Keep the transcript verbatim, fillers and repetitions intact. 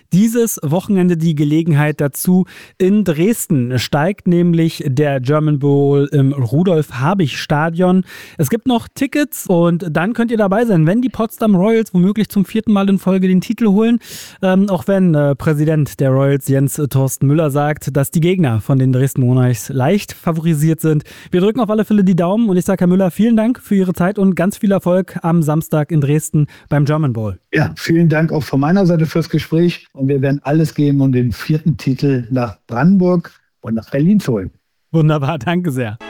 dieses Wochenende die Gelegenheit dazu. In Dresden steigt nämlich der German Bowl im Rudolf-Habich-Stadion. Es gibt noch Tickets und dann könnt ihr dabei sein, wenn die Potsdam Royals womöglich zum vierten Mal in Folge den Titel holen. Ähm, auch wenn äh, Präsident der Royals Jens äh, Thorsten Müller sagt, dass die Gegner von den Dresden Monarchs leicht favorisiert sind. Wir drücken auf alle Fälle die Daumen und ich sage Herr Müller, vielen Dank für Ihre Zeit und ganz viel Erfolg am Samstag in Dresden beim German Bowl. Ja, vielen Dank auch von meiner Seite fürs Gespräch und wir werden alles geben, um den vierten Titel nach Brandenburg und nach Berlin zu holen. Wunderbar, danke sehr.